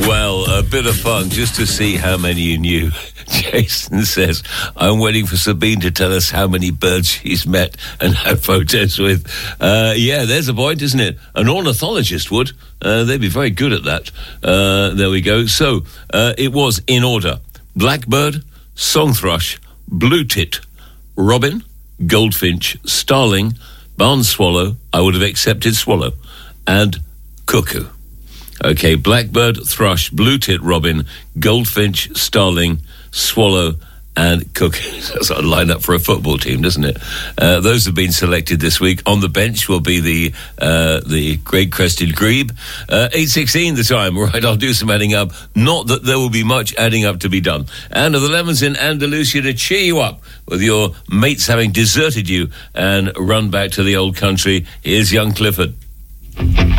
Well, a bit of fun just to see how many you knew. Jason says, I'm waiting for Sabine to tell us how many birds she's met and had photos with. Yeah, there's a point, isn't it? An ornithologist would. They'd be very good at that. There we go. So, it was in order. Blackbird, song thrush, blue tit, robin, goldfinch, starling, barn swallow, I would have accepted swallow, and cuckoo. Okay, blackbird, thrush, blue tit, robin, goldfinch, starling, swallow, and cuckoo. That's a line-up for a football team, doesn't it? Those have been selected this week. On the bench will be the great-crested grebe. 8:16 the time. Right, I'll do some adding up. Not that there will be much adding up to be done. And of the lemons in Andalusia to cheer you up with your mates having deserted you and run back to the old country, here's young Clifford.